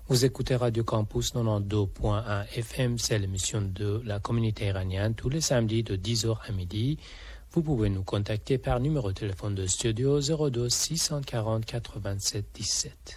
Vous écoutez Radio Campus 92.1 FM, c'est l'émission de la communauté iranienne tous les samedis de 10h à midi. Vous pouvez nous contacter par numéro de téléphone de studio 02 640 87 17.